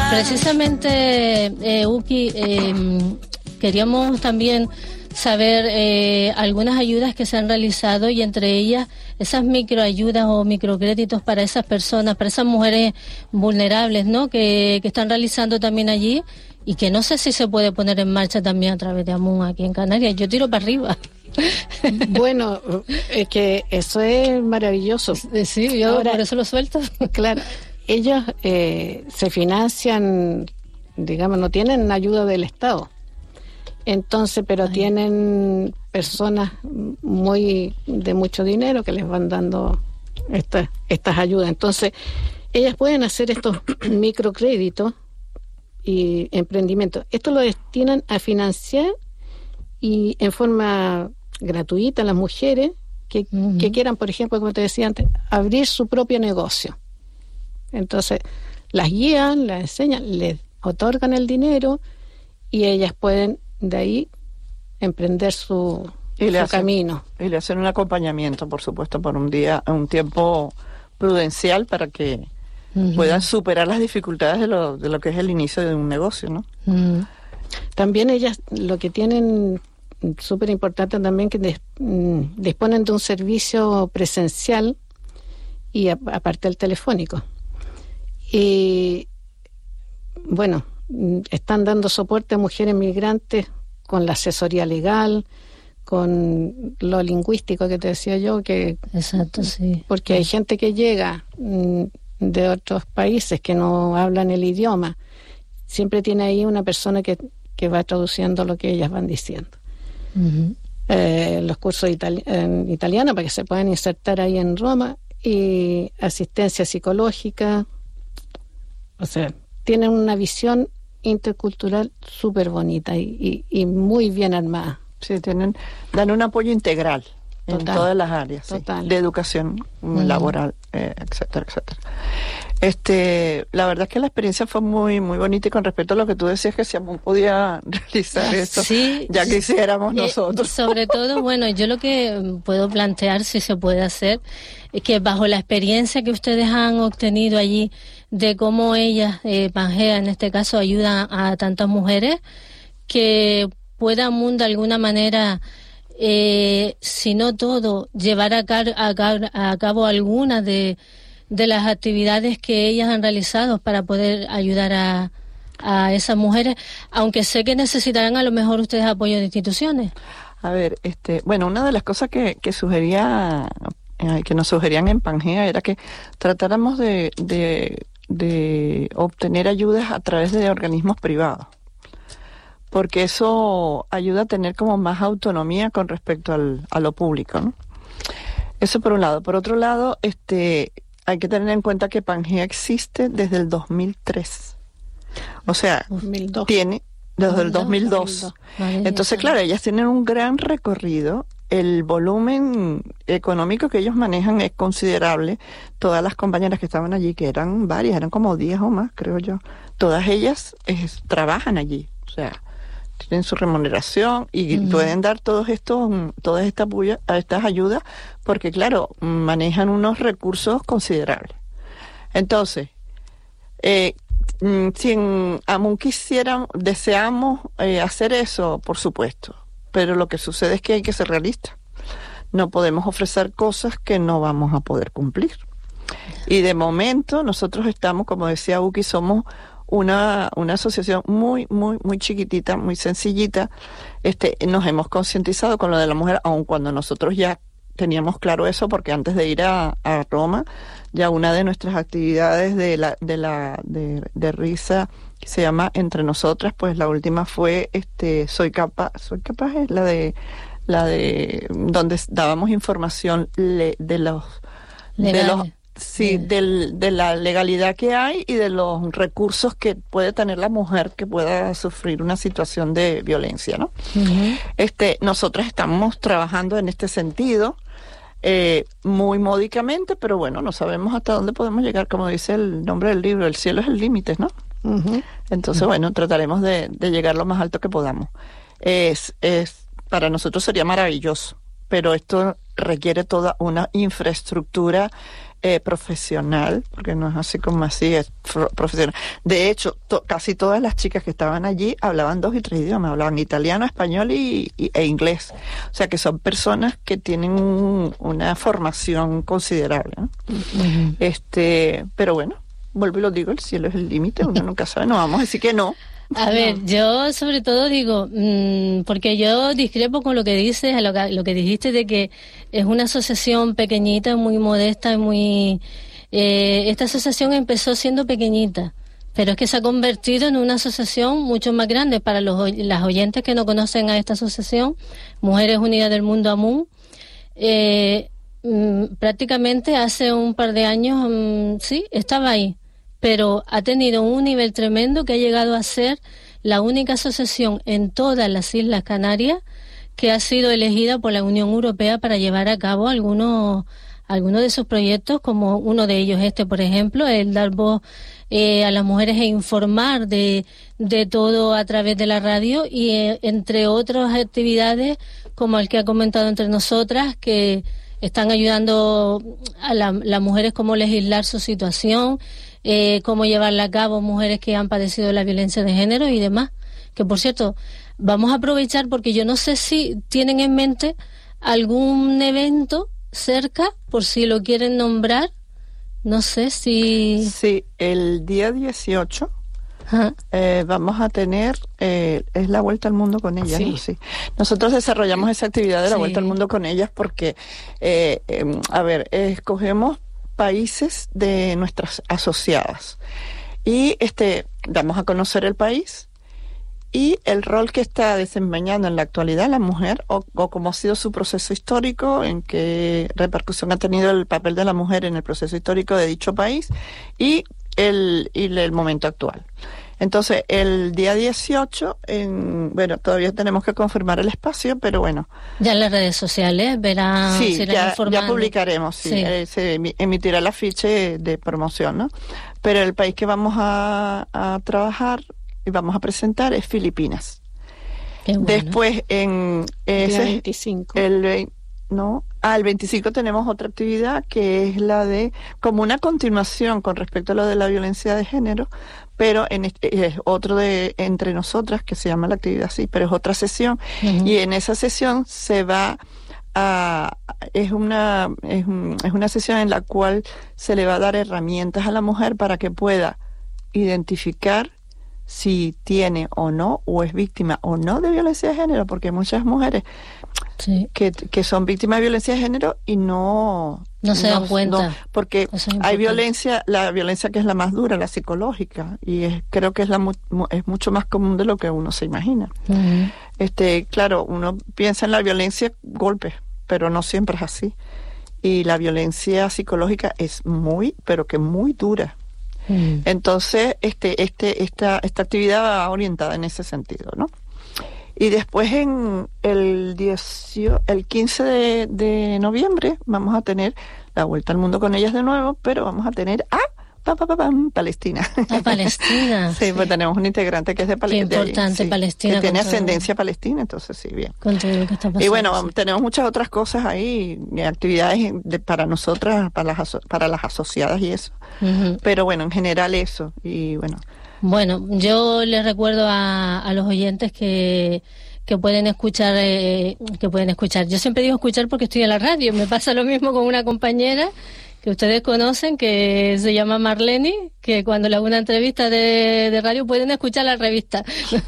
Precisamente, Uki, queríamos también saber algunas ayudas que se han realizado y entre ellas esas microayudas o microcréditos para esas personas, para esas mujeres vulnerables, ¿no? Que están realizando también allí y que no sé si se puede poner en marcha también a través de AMUN aquí en Canarias. Yo tiro para arriba. Bueno, es que eso es maravilloso. Sí, yo ahora, por eso lo suelto. Claro, ellos se financian, digamos, no tienen ayuda del Estado. Entonces, pero tienen personas de mucho dinero que les van dando estas ayudas. Entonces, ellas pueden hacer estos microcréditos y emprendimientos. Esto lo destinan a financiar y en forma gratuita a las mujeres que quieran, por ejemplo, como te decía antes, abrir su propio negocio. Entonces, las guían, las enseñan, les otorgan el dinero y ellas pueden de ahí emprender su camino. Y le hacen un acompañamiento, por supuesto, por un tiempo prudencial para que puedan superar las dificultades de lo que es el inicio de un negocio, ¿no? También ellas lo que tienen súper importante también que disponen de un servicio presencial y aparte el telefónico. Y bueno, están dando soporte a mujeres migrantes con la asesoría legal, con lo lingüístico que te decía yo, que exacto, sí. Porque hay gente que llega de otros países que no hablan el idioma. Siempre tiene ahí una persona que va traduciendo lo que ellas van diciendo. Los cursos en italiano para que se puedan insertar ahí en Roma y asistencia psicológica. O sea, tienen una visión intercultural súper bonita y muy bien armada. Sí, dan un apoyo integral en todas las áreas, sí, de educación laboral, etcétera, etcétera. La verdad es que la experiencia fue muy muy bonita y con respecto a lo que tú decías que si AMUN podía realizar esto, sí, ya quisiéramos nosotros. Sobre todo, bueno, yo lo que puedo plantear si se puede hacer es que bajo la experiencia que ustedes han obtenido allí de cómo ellas, Pangea en este caso, ayudan a tantas mujeres, que pueda AMUN de alguna manera, si no todo, llevar a cabo algunas de las actividades que ellas han realizado para poder ayudar a esas mujeres, aunque sé que necesitarán a lo mejor ustedes apoyo de instituciones. A ver, bueno, una de las cosas que nos sugerían en Pangea era que tratáramos de obtener ayudas a través de organismos privados, porque eso ayuda a tener como más autonomía con respecto a lo público, ¿no? Eso por un lado. Por otro lado, hay que tener en cuenta que Pangea existe desde el 2003. O sea, 2002. Tiene desde el 2002. Entonces, claro, ellas tienen un gran recorrido. El volumen económico que ellos manejan es considerable. Todas las compañeras que estaban allí, que eran varias, eran como 10 o más, creo yo, todas ellas trabajan allí. O sea, tienen su remuneración y pueden dar todas estas ayudas porque, claro, manejan unos recursos considerables. Entonces, si en AMUN deseamos hacer eso, por supuesto, pero lo que sucede es que hay que ser realistas. No podemos ofrecer cosas que no vamos a poder cumplir. Y de momento nosotros estamos, como decía Uki, somos una asociación muy, muy, muy chiquitita, muy sencillita. Nos hemos concientizado con lo de la mujer, aun cuando nosotros ya teníamos claro eso, porque antes de ir a Roma, ya una de nuestras actividades de risa, que se llama Entre Nosotras, pues la última fue Soy capaz es la de donde dábamos información de la legalidad que hay y de los recursos que puede tener la mujer que pueda sufrir una situación de violencia, ¿no? Nosotras estamos trabajando en este sentido, muy módicamente, pero bueno, no sabemos hasta dónde podemos llegar, como dice el nombre del libro, el cielo es el límite, ¿no? Entonces, bueno, trataremos de llegar lo más alto que podamos. Para nosotros sería maravilloso, pero esto requiere toda una infraestructura profesional, porque no es así como así, es profesional. De hecho, casi todas las chicas que estaban allí hablaban 2 y 3 idiomas, hablaban italiano, español e inglés. O sea que son personas que tienen una formación considerable, ¿no? Pero bueno, vuelvo y lo digo, el cielo es el límite, uno nunca sabe, no vamos a decir que no. A ver, yo sobre todo digo, porque yo discrepo con lo que dices, lo que dijiste de que es una asociación pequeñita, muy modesta, muy... esta asociación empezó siendo pequeñita, pero es que se ha convertido en una asociación mucho más grande. Para las oyentes que no conocen a esta asociación, Mujeres Unidas del Mundo, AMUN, prácticamente hace un par de años, sí, estaba ahí, pero ha tenido un nivel tremendo que ha llegado a ser la única asociación en todas las Islas Canarias que ha sido elegida por la Unión Europea para llevar a cabo algunos de sus proyectos, como uno de ellos por ejemplo, el dar voz a las mujeres e informar de todo a través de la radio y entre otras actividades como el que ha comentado entre nosotras, que están ayudando a las mujeres cómo legislar su situación, cómo llevarla a cabo mujeres que han padecido la violencia de género y demás. Que por cierto, vamos a aprovechar porque yo no sé si tienen en mente algún evento cerca, por si lo quieren nombrar. No sé si... Sí, el día 18 vamos a tener, es la Vuelta al Mundo con ellas. Sí. ¿No? Sí. Nosotros desarrollamos esa actividad de la Vuelta al Mundo con ellas porque, escogemos países de nuestras asociadas y damos a conocer el país y el rol que está desempeñando en la actualidad la mujer o cómo ha sido su proceso histórico, en qué repercusión ha tenido el papel de la mujer en el proceso histórico de dicho país y el momento actual. Entonces, el día 18, todavía tenemos que confirmar el espacio, pero bueno. Ya en las redes sociales verán, sí, se irán informando. Ya publicaremos, sí. Se emitirá el afiche de promoción, ¿no? Pero el país que vamos a trabajar y vamos a presentar es Filipinas. Qué bueno. Después, en día 25. El 25 tenemos otra actividad que es la de, como una continuación con respecto a lo de la violencia de género, pero es otro de entre nosotras que se llama la actividad así, pero es otra sesión. Y en esa sesión se va es una sesión en la cual se le va a dar herramientas a la mujer para que pueda identificar si tiene o no, o es víctima o no de violencia de género, porque hay muchas mujeres que son víctimas de violencia de género y no se dan cuenta. Porque hay violencia, la violencia que es la más dura, la psicológica, y creo que es mucho más común de lo que uno se imagina. Claro, uno piensa en la violencia, golpes, pero no siempre es así. Y la violencia psicológica es pero que muy dura. Entonces, esta actividad va orientada en ese sentido, ¿no? Y después en el 15 de noviembre vamos a tener la Vuelta al Mundo con ellas de nuevo, pero vamos a tener Palestina. A Palestina. Sí, pues tenemos un integrante que es de Palestina. Qué importante, sí, Palestina. Que tiene ascendencia palestina, entonces sí, bien. Con todo lo que está pasando. Y bueno, tenemos muchas otras cosas ahí, actividades para nosotras, para las asociadas y eso. Pero bueno, en general eso. Y bueno. Bueno, yo les recuerdo a los oyentes que pueden escuchar, Yo siempre digo escuchar porque estoy en la radio. Me pasa lo mismo con una compañera que ustedes conocen, que se llama Marlene, que cuando le hago una entrevista de radio pueden escuchar la revista.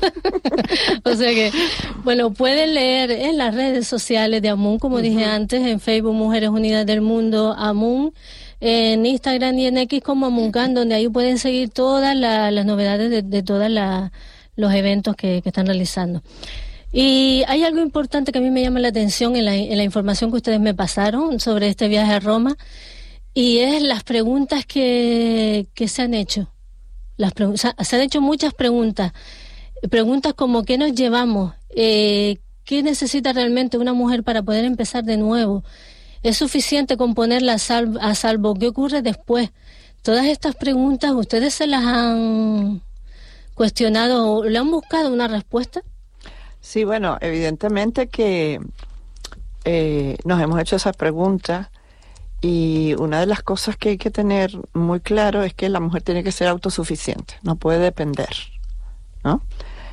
O sea que, bueno, pueden leer en las redes sociales de AMUN, como dije antes, en Facebook Mujeres Unidas del Mundo, AMUN, en Instagram y en X como AMUNCAN, donde ahí pueden seguir todas las novedades de todos los eventos que están realizando. Y hay algo importante que a mí me llama la atención en la información que ustedes me pasaron sobre este viaje a Roma, y es las preguntas que se han hecho. Se han hecho muchas preguntas como ¿qué nos llevamos? ¿Qué necesita realmente una mujer para poder empezar de nuevo? ¿Es suficiente con ponerla a salvo? ¿Qué ocurre después? Todas estas preguntas, ¿ustedes se las han cuestionado o le han buscado una respuesta? Sí, bueno, evidentemente que nos hemos hecho esas preguntas Y una de las cosas que hay que tener muy claro es que la mujer tiene que ser autosuficiente, no puede depender, ¿no?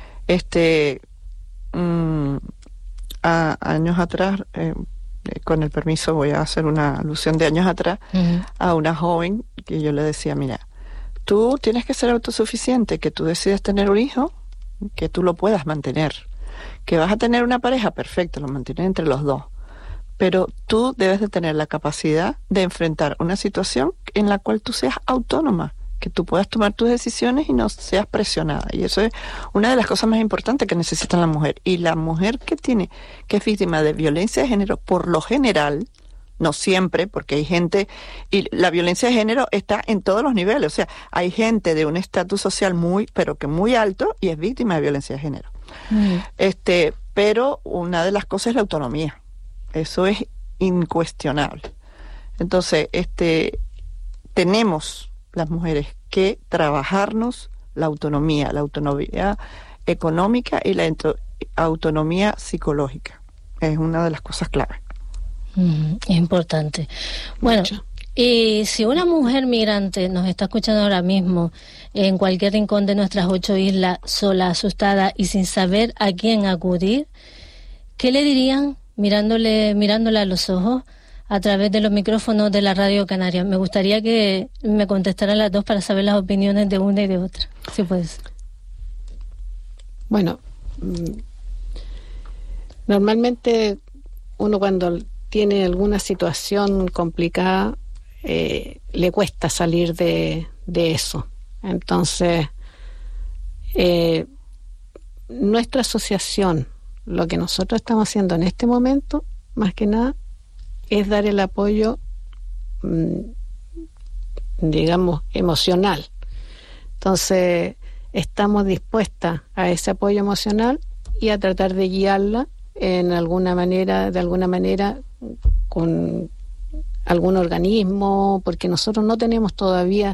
Años atrás, con el permiso voy a hacer una alusión de años atrás, a una joven que yo le decía, mira, tú tienes que ser autosuficiente, que tú decides tener un hijo, que tú lo puedas mantener, que vas a tener una pareja, perfecto, lo mantienes entre los dos. Pero tú debes de tener la capacidad de enfrentar una situación en la cual tú seas autónoma, que tú puedas tomar tus decisiones y no seas presionada. Y eso es una de las cosas más importantes que necesita la mujer. Y la mujer que es víctima de violencia de género, por lo general, no siempre, porque hay gente, y la violencia de género está en todos los niveles. O sea, hay gente de un estatus social pero que muy alto y es víctima de violencia de género. Pero una de las cosas es la autonomía. Eso es incuestionable. Entonces, tenemos las mujeres que trabajarnos la autonomía económica y la autonomía psicológica. Es una de las cosas claves. Es importante. Bueno, y si una mujer migrante nos está escuchando ahora mismo en cualquier rincón de nuestras 8 islas, sola, asustada y sin saber a quién acudir, ¿qué le dirían mirándola a los ojos a través de los micrófonos de la Radio Canaria? Me gustaría que me contestaran las dos para saber las opiniones de una y de otra, si puedes. Bueno, normalmente uno cuando tiene alguna situación complicada le cuesta salir de eso. Entonces, nuestra asociación, lo que nosotros estamos haciendo en este momento, más que nada, es dar el apoyo, digamos, emocional. Entonces, estamos dispuestas a ese apoyo emocional y a tratar de guiarla de alguna manera, con algún organismo, porque nosotros no tenemos todavía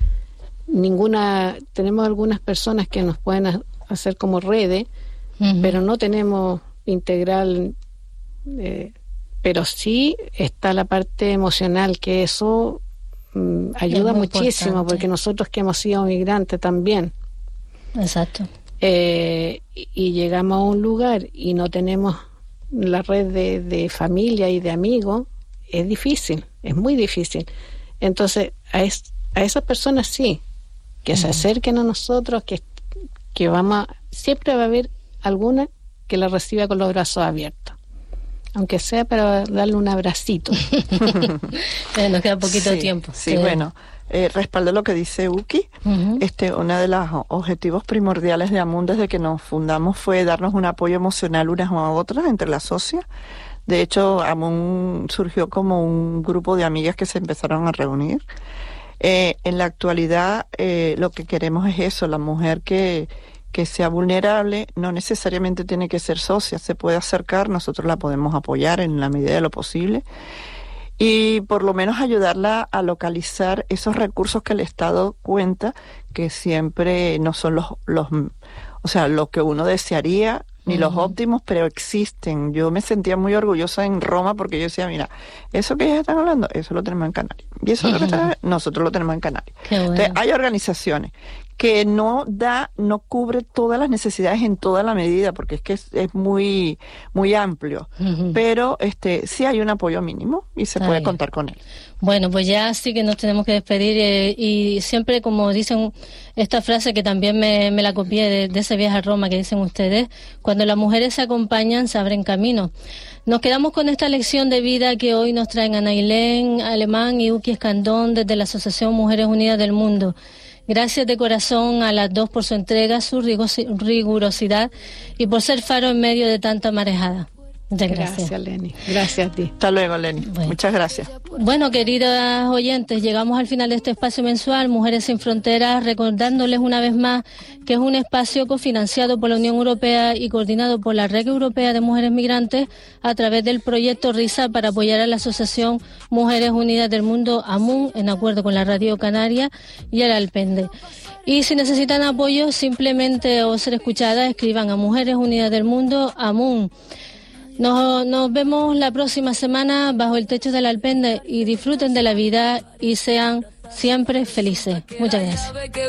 tenemos algunas personas que nos pueden hacer como redes, pero no tenemos integral, pero sí está la parte emocional, que eso ayuda muchísimo, importante. Porque nosotros que hemos sido migrantes también. Exacto. Y llegamos a un lugar y no tenemos la red de familia y de amigos, es difícil, es muy difícil. Entonces, a esas personas sí, que se acerquen a nosotros, que siempre va a haber alguna que la reciba con los brazos abiertos, aunque sea para darle un abracito. Nos queda poquito tiempo. Sí, bueno, respaldo lo que dice Uki. Uno de los objetivos primordiales de AMUN desde que nos fundamos fue darnos un apoyo emocional unas a otras entre las socias. De hecho, AMUN surgió como un grupo de amigas que se empezaron a reunir. En la actualidad, lo que queremos es eso, la mujer que sea vulnerable, no necesariamente tiene que ser socia, se puede acercar, nosotros la podemos apoyar en la medida de lo posible y por lo menos ayudarla a localizar esos recursos que el Estado cuenta, que siempre no son lo que uno desearía, ni los óptimos, pero existen. Yo me sentía muy orgullosa en Roma porque yo decía, mira, eso que ellos están hablando, eso lo tenemos en Canarias. Y eso nosotros lo tenemos en Canarias. Bueno. Entonces, hay organizaciones que no cubre todas las necesidades en toda la medida, porque es que es muy, muy amplio. Pero sí hay un apoyo mínimo y se puede contar con él. Bueno, pues ya sí que nos tenemos que despedir y siempre, como dicen esta frase que también me la copié de ese viaje a Roma que dicen ustedes, cuando las mujeres se acompañan se abren caminos. Nos quedamos con esta lección de vida que hoy nos traen Ana Ailén Alemán y Uki Escandón desde la Asociación Mujeres Unidas del Mundo. Gracias de corazón a las dos por su entrega, su rigurosidad y por ser faro en medio de tanta marejada. Muchas gracias. Gracias, Leni. Gracias a ti. Hasta luego, Leni. Bueno. Muchas gracias. Bueno, queridas oyentes, llegamos al final de este espacio mensual, Mujeres sin Fronteras, recordándoles una vez más que es un espacio cofinanciado por la Unión Europea y coordinado por la Red Europea de Mujeres Migrantes a través del proyecto RISA para apoyar a la Asociación Mujeres Unidas del Mundo, AMUN, en acuerdo con la Radio Canaria y el Alpende. Y si necesitan apoyo simplemente o ser escuchadas, escriban a Mujeres Unidas del Mundo, AMUN. Nos vemos la próxima semana bajo el techo de la Alpende y disfruten de la vida y sean siempre felices. Muchas gracias.